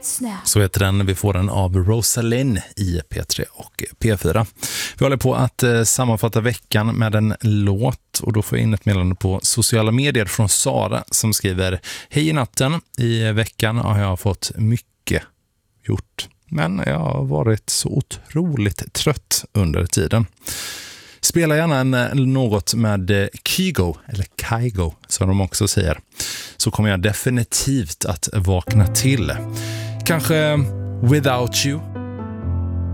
Så heter den. Vi får den av Rosalind i P3 och P4. Vi håller på att sammanfatta veckan med en låt, och då får jag in ett meddelande på sociala medier från Sara som skriver: Hej i natten, i veckan har jag fått mycket gjort, men jag har varit så otroligt trött under tiden. Spela gärna något med Kygo, eller Kygo som de också säger, så kommer jag definitivt att vakna till. Kanske Without You